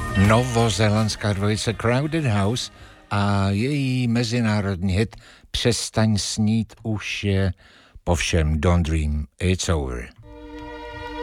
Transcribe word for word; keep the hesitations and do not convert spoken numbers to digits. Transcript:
Novozélandská dvojice Crowded House a její mezinárodní hit Přestaň snít už je, povšem Don't Dream It's Over.